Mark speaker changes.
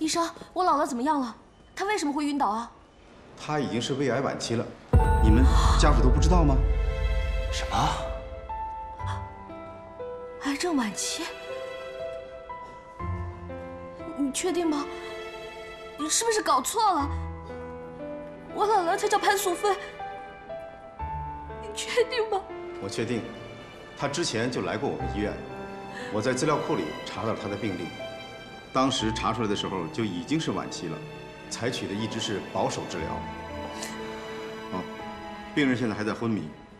Speaker 1: 医生，我姥姥怎么样了？她为什么会晕倒啊？
Speaker 2: 她已经是胃癌晚期了，你们家属都不知道吗？
Speaker 3: 什么？
Speaker 1: 癌症晚期？你确定吗？你是不是搞错了？我姥姥她叫潘素芬，你确定吗？
Speaker 2: 我确定，她之前就来过我们医院，我在资料库里查到她的病历，当时查出来的时候就已经是晚期了，采取的一直是保守治疗。哦，病人现在还在昏迷，